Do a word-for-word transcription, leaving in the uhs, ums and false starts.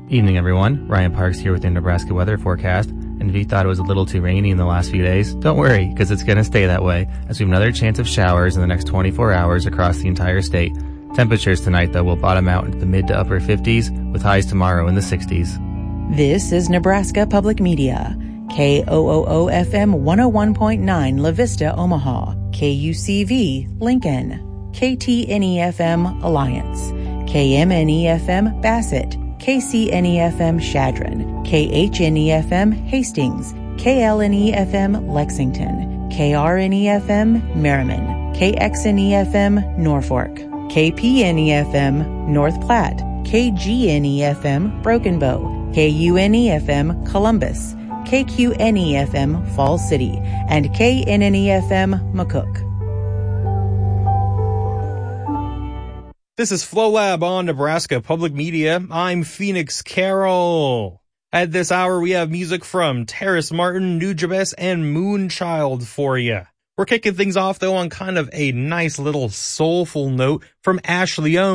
Evening, everyone. Ryan Parks here with the Nebraska weather forecast. And if you thought it was a little too rainy in the last few days, don't worry, because it's going to stay that way, as we have another chance of showers in the next twenty-four hours across the entire state. Temperatures tonight, though, will bottom out into the mid to upper fifties, with highs tomorrow in the sixties. This is Nebraska Public Media. K O O O F M one oh one point nine La Vista, Omaha. K U C V, Lincoln. K T N E F M, Alliance. K M N E F M, Bassett. K C N E F M, Chadron. K H N E F M, Hastings. K L N E F M, Lexington. K R N E F M, Merriman. K X N E F M, Norfolk. K P N E F M, North Platte. K G N E F M, Broken Bow. K U N E F M, Columbus. K Q N E F M, Falls City. And K N N E F M, McCook. This is Flow Lab on Nebraska Public Media. I'm Phoenix Carroll. At this hour, we have music from Terrace Martin, Nujabes, and Moonchild for you. We're kicking things off, though, on kind of a nice little soulful note from Ashley O.